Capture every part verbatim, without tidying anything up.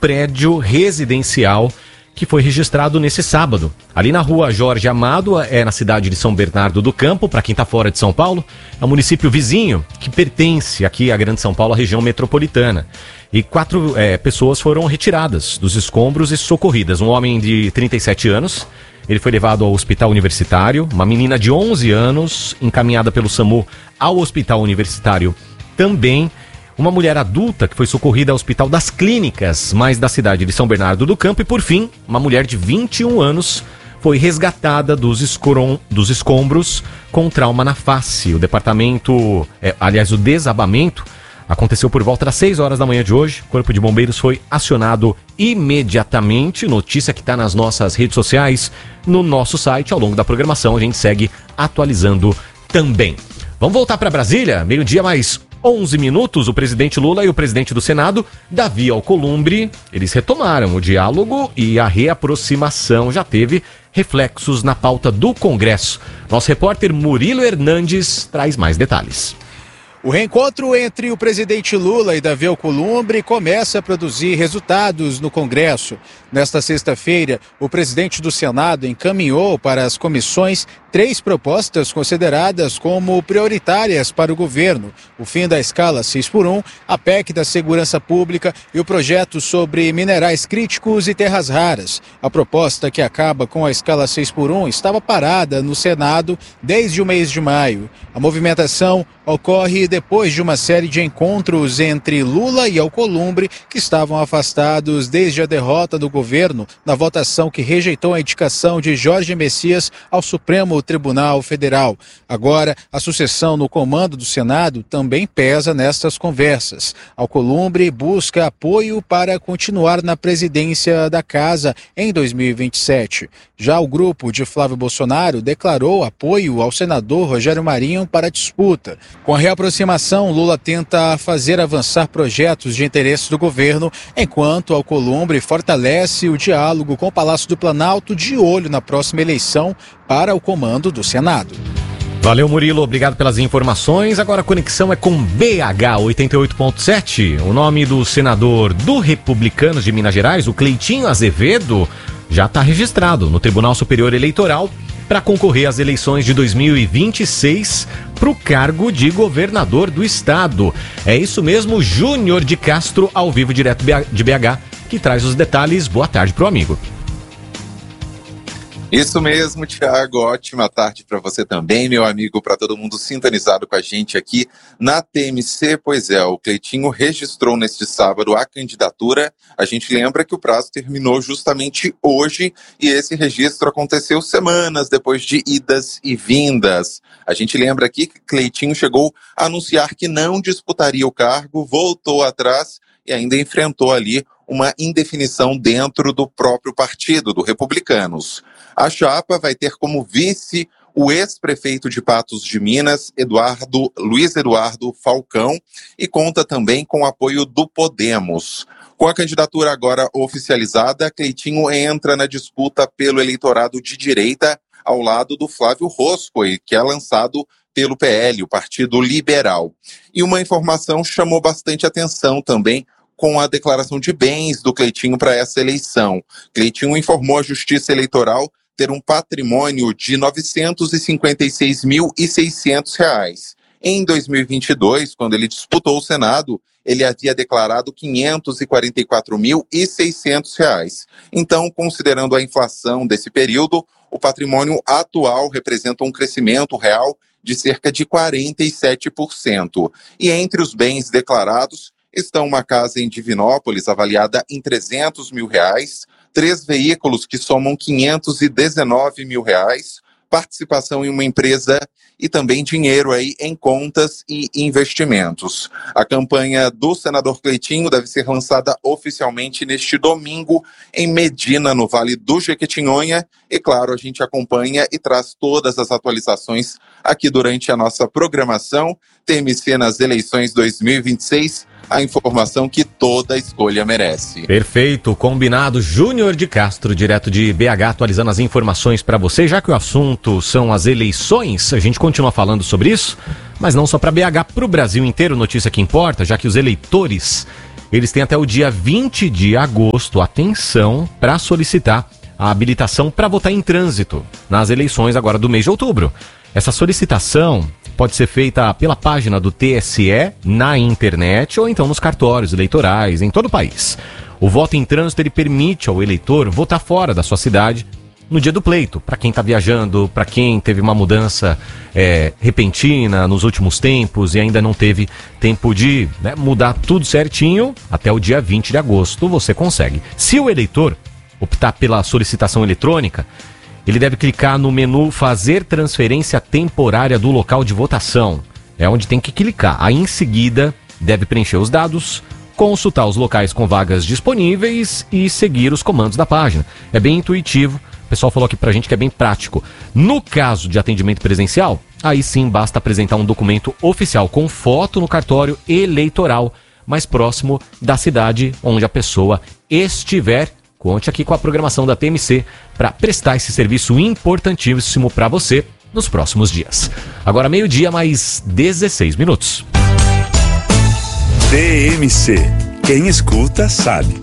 prédio residencial que foi registrado nesse sábado. Ali na rua Jorge Amado, é na cidade de São Bernardo do Campo, para quem está fora de São Paulo, é um município vizinho que pertence aqui à Grande São Paulo, à região metropolitana. E quatro é, pessoas foram retiradas dos escombros e socorridas. Um homem de trinta e sete anos, ele foi levado ao hospital universitário. Uma menina de onze anos, encaminhada pelo SAMU ao hospital universitário também. Uma mulher adulta que foi socorrida ao Hospital das Clínicas, mais da cidade de São Bernardo do Campo. E, por fim, uma mulher de vinte e um anos foi resgatada dos, escorom, dos escombros com trauma na face. O departamento, é, aliás, o desabamento aconteceu por volta das seis horas da manhã de hoje. O Corpo de Bombeiros foi acionado imediatamente. Notícia que está nas nossas redes sociais, no nosso site. Ao longo da programação, a gente segue atualizando também. Vamos voltar para Brasília? Meio-dia mais onze minutos, o presidente Lula e o presidente do Senado, Davi Alcolumbre, eles retomaram o diálogo e a reaproximação já teve reflexos na pauta do Congresso. Nosso repórter Murilo Hernandes traz mais detalhes. O reencontro entre o presidente Lula e Davi Alcolumbre começa a produzir resultados no Congresso. Nesta sexta-feira, o presidente do Senado encaminhou para as comissões três propostas consideradas como prioritárias para o governo: o fim da escala seis por um, a P E C da Segurança Pública e o projeto sobre minerais críticos e terras raras. A proposta, que acaba com a escala seis por um, estava parada no Senado desde o mês de maio. A movimentação ocorre depois de uma série de encontros entre Lula e Alcolumbre, que estavam afastados desde a derrota do governo na votação que rejeitou a indicação de Jorge Messias ao Supremo Tribunal Federal. Agora, a sucessão no comando do Senado também pesa nestas conversas. Alcolumbre busca apoio para continuar na presidência da Casa em dois mil e vinte e sete. Já o grupo de Flávio Bolsonaro declarou apoio ao senador Rogério Marinho para a disputa. Com a reaproximação, Lula tenta fazer avançar projetos de interesse do governo, enquanto Alcolumbre fortalece o diálogo com o Palácio do Planalto, de olho na próxima eleição para o comando do Senado. Valeu, Murilo, obrigado pelas informações. Agora a conexão é com B H oitenta e oito ponto sete. O nome do senador do Republicanos de Minas Gerais, o Cleitinho Azevedo, já está registrado no Tribunal Superior Eleitoral para concorrer às eleições de dois mil e vinte e seis para o cargo de governador do estado. É isso mesmo, Júnior de Castro, ao vivo direto de B H, que traz os detalhes. Boa tarde pro amigo. Isso mesmo, Thiago. Ótima tarde para você também, meu amigo, para todo mundo sintonizado com a gente aqui na T M C. Pois é, o Cleitinho registrou neste sábado a candidatura. A gente lembra que o prazo terminou justamente hoje e esse registro aconteceu semanas depois de idas e vindas. A gente lembra aqui que Cleitinho chegou a anunciar que não disputaria o cargo, voltou atrás e ainda enfrentou ali uma indefinição dentro do próprio partido, do Republicanos. A chapa vai ter como vice o ex-prefeito de Patos de Minas, Eduardo, Luiz Eduardo Falcão, e conta também com o apoio do Podemos. Com a candidatura agora oficializada, Cleitinho entra na disputa pelo eleitorado de direita, ao lado do Flávio Roscoe, que é lançado pelo P L, o Partido Liberal. E uma informação chamou bastante atenção também, com a declaração de bens do Cleitinho para essa eleição. Cleitinho informou à Justiça Eleitoral ter um patrimônio de novecentos e cinquenta e seis mil e seiscentos reais. Em dois mil e vinte e dois, quando ele disputou o Senado, ele havia declarado quinhentos e quarenta e quatro mil e seiscentos reais. Então, considerando a inflação desse período, o patrimônio atual representa um crescimento real de cerca de quarenta e sete por cento. E entre os bens declarados estão uma casa em Divinópolis avaliada em trezentos mil reais, três veículos que somam quinhentos e dezenove mil reais, participação em uma empresa e também dinheiro aí em contas e investimentos. A campanha do senador Cleitinho deve ser lançada oficialmente neste domingo em Medina, no Vale do Jequitinhonha. E claro, a gente acompanha e traz todas as atualizações aqui durante a nossa programação. T M C nas eleições dois mil e vinte e seis, a informação que toda escolha merece. Perfeito, combinado. Júnior de Castro, direto de B H, atualizando as informações para você. Já que o assunto são as eleições, a gente continua falando sobre isso, mas não só para B H, para o Brasil inteiro. Notícia que importa, já que os eleitores, eles têm até o dia vinte de agosto, atenção, para solicitar a habilitação para votar em trânsito nas eleições agora do mês de outubro. Essa solicitação pode ser feita pela página do T S E na internet ou então nos cartórios eleitorais em todo o país. O voto em trânsito ele permite ao eleitor votar fora da sua cidade no dia do pleito, para quem está viajando, para quem teve uma mudança é, repentina nos últimos tempos e ainda não teve tempo de né, mudar tudo certinho, até o dia vinte de agosto você consegue. Se o eleitor optar pela solicitação eletrônica, ele deve clicar no menu Fazer Transferência Temporária do Local de Votação. É onde tem que clicar. Aí em seguida deve preencher os dados, consultar os locais com vagas disponíveis e seguir os comandos da página. É bem intuitivo. O pessoal falou aqui pra gente que é bem prático. No caso de atendimento presencial, aí sim basta apresentar um documento oficial com foto no cartório eleitoral mais próximo da cidade onde a pessoa estiver. Conte aqui com a programação da T M C para prestar esse serviço importantíssimo para você nos próximos dias. Agora meio-dia, mais dezesseis minutos. T M C. Quem escuta sabe.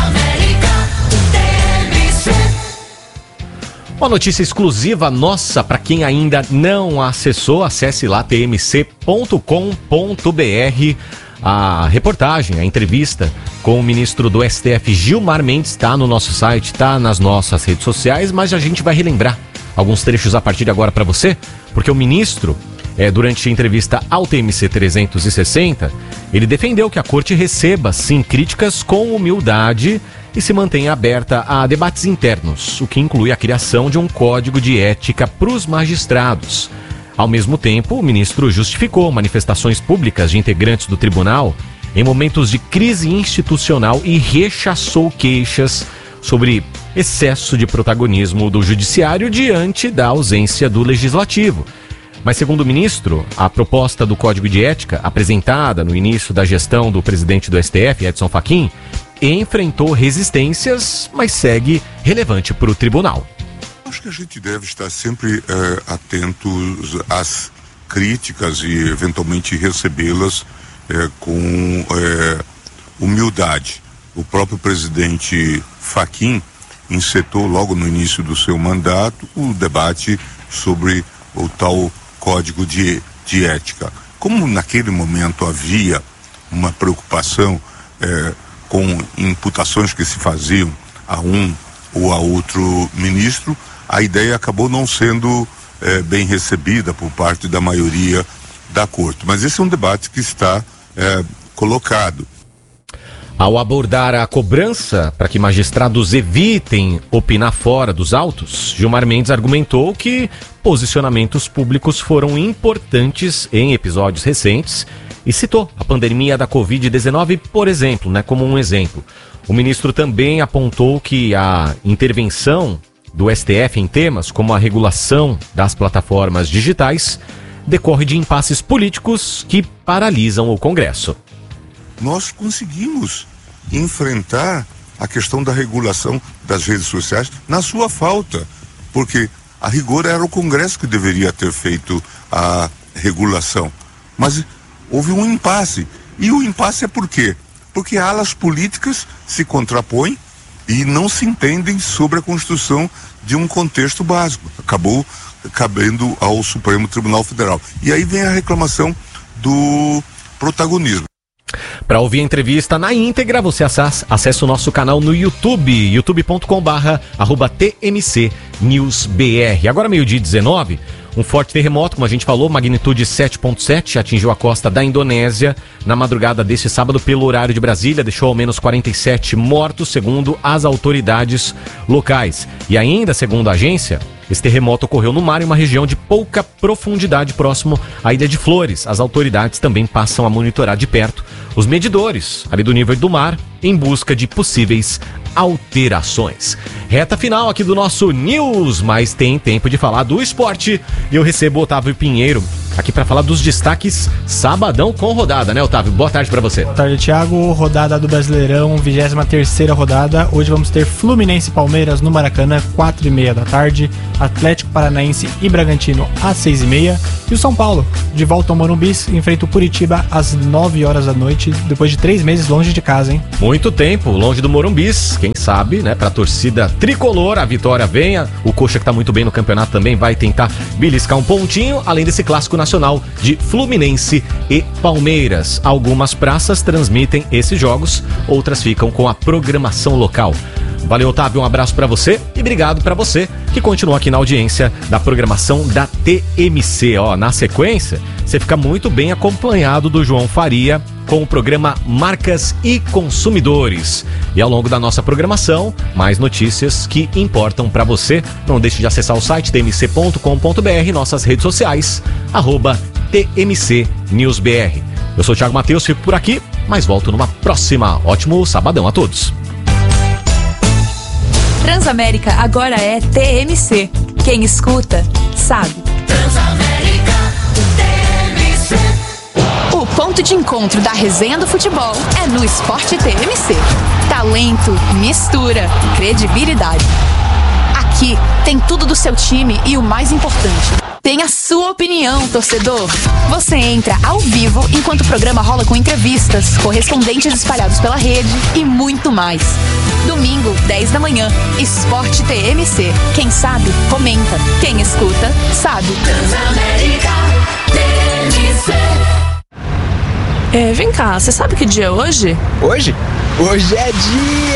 Uma notícia exclusiva nossa para quem ainda não acessou, acesse lá t m c ponto com ponto b r. A reportagem, a entrevista com o ministro do S T F, Gilmar Mendes, está no nosso site, está nas nossas redes sociais, mas a gente vai relembrar alguns trechos a partir de agora para você, porque o ministro, é, durante a entrevista ao T M C trezentos e sessenta, ele defendeu que a corte receba, sim, críticas com humildade e se mantenha aberta a debates internos, o que inclui a criação de um código de ética para os magistrados. Ao mesmo tempo, o ministro justificou manifestações públicas de integrantes do tribunal em momentos de crise institucional e rechaçou queixas sobre excesso de protagonismo do judiciário diante da ausência do legislativo. Mas, segundo o ministro, a proposta do Código de Ética, apresentada no início da gestão do presidente do S T F, Edson Fachin, enfrentou resistências, mas segue relevante para o tribunal. Acho que a gente deve estar sempre é, atentos às críticas e eventualmente recebê-las é, com é, humildade. O próprio presidente Fachin encetou logo no início do seu mandato o debate sobre o tal Código de, de Ética. Como naquele momento havia uma preocupação é, com imputações que se faziam a um ou a outro ministro, a ideia acabou não sendo é, bem recebida por parte da maioria da corte. Mas esse é um debate que está é, colocado. Ao abordar a cobrança para que magistrados evitem opinar fora dos autos, Gilmar Mendes argumentou que posicionamentos públicos foram importantes em episódios recentes e citou a pandemia da covid dezenove, por exemplo, né, como um exemplo. O ministro também apontou que a intervenção do S T F em temas como a regulação das plataformas digitais decorre de impasses políticos que paralisam o Congresso. Nós conseguimos enfrentar a questão da regulação das redes sociais na sua falta, porque a rigor era o Congresso que deveria ter feito a regulação, mas houve um impasse. E o impasse é por quê? Porque alas políticas se contrapõem e não se entendem sobre a construção de um contexto básico. Acabou cabendo ao Supremo Tribunal Federal. E aí vem a reclamação do protagonismo. Para ouvir a entrevista na íntegra, você acessa o nosso canal no YouTube, youtube ponto com barra arroba T M C News B R. Agora, meio-dia dezenove, um forte terremoto, como a gente falou, magnitude sete ponto sete, atingiu a costa da Indonésia na madrugada deste sábado pelo horário de Brasília, deixou ao menos quarenta e sete mortos, segundo as autoridades locais. E ainda, segundo a agência, esse terremoto ocorreu no mar em uma região de pouca profundidade próximo à Ilha de Flores. As autoridades também passam a monitorar de perto os medidores ali do nível do mar em busca de possíveis alterações. Reta final aqui do nosso News, mas tem tempo de falar do esporte e eu recebo o Otávio Pinheiro aqui para falar dos destaques sabadão com rodada, né, Otávio? Boa tarde para você. Boa tarde, Thiago. Rodada do Brasileirão, vigésima terceira rodada. Hoje vamos ter Fluminense e Palmeiras no Maracanã, quatro e meia da tarde. Atlético Paranaense e Bragantino às seis e meia. E o São Paulo, de volta ao Morumbi, enfrenta o Curitiba às nove horas da noite, depois de três meses longe de casa, hein? Muito tempo longe do Morumbi, quem sabe, né, pra torcida tricolor, a vitória venha. O Coxa, que tá muito bem no campeonato, também vai tentar beliscar um pontinho, além desse clássico nacional de Fluminense e Palmeiras. Algumas praças transmitem esses jogos, outras ficam com a programação local. Valeu, Otávio, um abraço pra você e obrigado pra você que continua aqui na audiência da programação da T M C. Ó, na sequência, você fica muito bem acompanhado do João Faria com o programa Marcas e Consumidores. E ao longo da nossa programação, mais notícias que importam pra você. Não deixe de acessar o site t m c ponto com ponto b r, nossas redes sociais, arroba T M C News B R. Eu sou o Thiago Matheus, fico por aqui, mas volto numa próxima. Ótimo sabadão a todos. Transamérica agora é T M C. Quem escuta, sabe. Transamérica, T M C. O ponto de encontro da resenha do futebol é no Esporte T M C. Talento, mistura, credibilidade. Aqui tem tudo do seu time e o mais importante, tem a sua opinião, torcedor. Você entra ao vivo enquanto o programa rola com entrevistas, correspondentes espalhados pela rede e muito mais. Domingo, dez da manhã, Esporte T M C. Quem sabe, comenta. Quem escuta, sabe. Transamérica T M C. É, vem cá, você sabe que dia é hoje? Hoje? Hoje é dia...